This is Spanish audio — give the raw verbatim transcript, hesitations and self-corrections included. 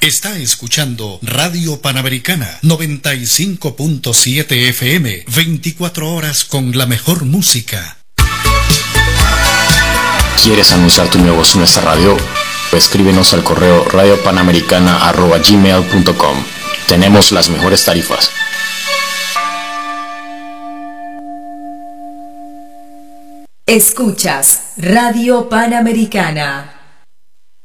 Está escuchando Radio Panamericana noventa y cinco punto siete F M, veinticuatro horas con la mejor música. ¿Quieres anunciar tu negocio en esta radio? Escríbenos al correo radiopanamericana arroba gmail punto com. Tenemos las mejores tarifas. Escuchas Radio Panamericana.